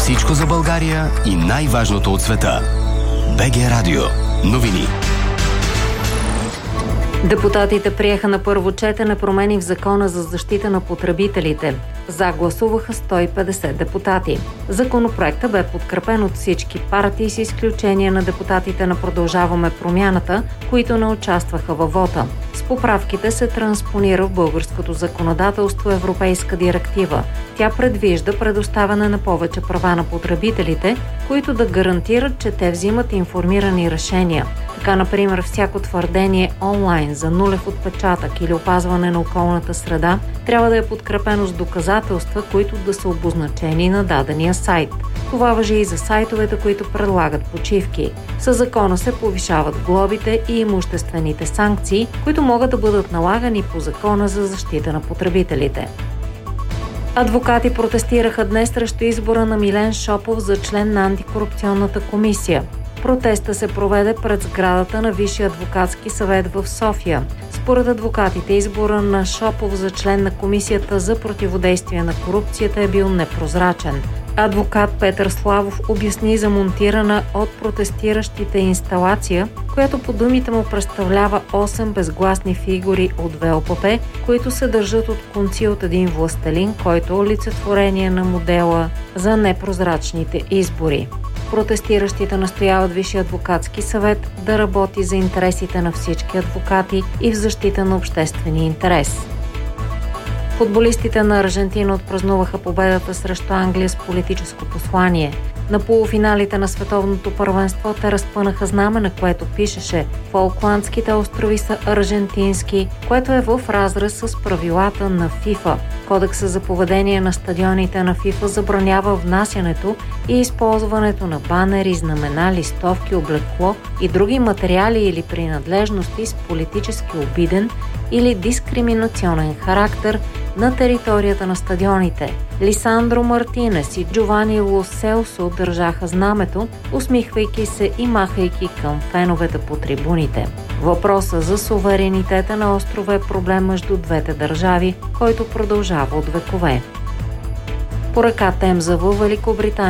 Всичко за България и най-важното от света. БГ Радио. Новини. Депутатите приеха на първо четене промени в Закона за защита на потребителите. За гласуваха 150 депутати. Законопроектът бе подкрепен от всички партии с изключение на депутатите на Продължаваме промяната, които не участваха във вота. С поправките се транспонира в българското законодателство европейска директива. Тя предвижда предоставяне на повече права на потребителите, които да гарантират, че те взимат информирани решения. Така, например, всяко твърдение онлайн за нулев отпечатък или опазване на околната среда трябва да е подкрепено с доказателства, които да са обозначени на дадения сайт. Това важи и за сайтовете, които предлагат почивки. Със закона се повишават глобите и имуществените санкции, които могат да бъдат налагани по Закона за защита на потребителите. Адвокати протестираха днес срещу избора на Милен Шопов за член на антикорупционната комисия. Протеста се проведе пред сградата на Висшия адвокатски съвет в София. Според адвокатите, избора на Шопов за член на Комисията за противодействие на корупцията е бил непрозрачен. Адвокат Петър Славов обясни за монтирана от протестиращите инсталация, която по думите му представлява 8 безгласни фигури от ВЛПП, които се държат от конци от един властелин, който е олицетворение на модела за непрозрачните избори. Протестиращите настояват Висшия адвокатски съвет да работи за интересите на всички адвокати и в защита на обществения интерес. Футболистите на Аржентина отпразнуваха победата срещу Англия с политическо послание. На полуфиналите на световното първенство те разпънаха знаме, на което пишеше «Фолкландските острови са аржентински», което е в разрез с правилата на ФИФА. Кодекса за поведение на стадионите на ФИФА забранява внасянето и използването на банери, знамена, листовки, облекло и други материали или принадлежности с политически обиден или дискриминационен характер на територията на стадионите. Лисандро Мартинес и Джовани Ло Селсо държаха знамето, усмихвайки се и махайки към феновете по трибуните. Въпросът за суверенитета на острова е проблем между двете държави, който продължава от векове. По река Темза във Великобритания